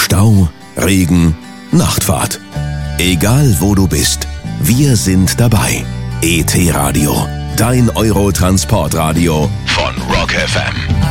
Stau, Regen, Nachtfahrt. Egal wo du bist, wir sind dabei. ET Radio, dein Eurotransportradio von Rock FM.